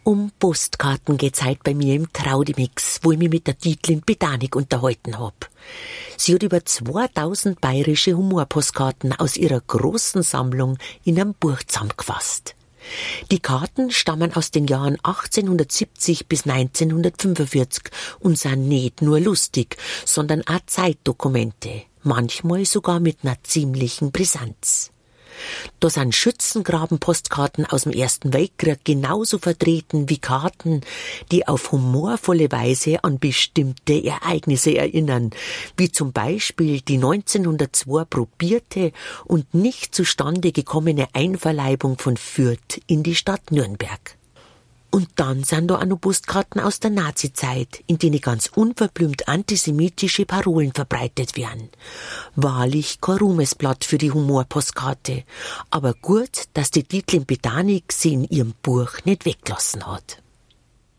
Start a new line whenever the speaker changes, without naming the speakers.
Um Postkarten geht's heute bei mir im Traudimix, wo ich mich mit der Dietlin Pedanik unterhalten hab. Sie hat über 2000 bayerische Humorpostkarten aus ihrer großen Sammlung in einem Buch zusammengefasst. Die Karten stammen aus den Jahren 1870 bis 1945 und sind nicht nur lustig, sondern auch Zeitdokumente, manchmal sogar mit einer ziemlichen Brisanz. Da sind Schützengraben-Postkarten aus dem Ersten Weltkrieg genauso vertreten wie Karten, die auf humorvolle Weise an bestimmte Ereignisse erinnern, wie zum Beispiel die 1902 probierte und nicht zustande gekommene Einverleibung von Fürth in die Stadt Nürnberg. Und dann sind da auch noch Postkarten aus der Nazizeit, in denen ganz unverblümt antisemitische Parolen verbreitet werden. Wahrlich kein Ruhmesblatt für die Humorpostkarte. Aber gut, dass die Dietlin Pedanik sie in ihrem Buch nicht weggelassen hat.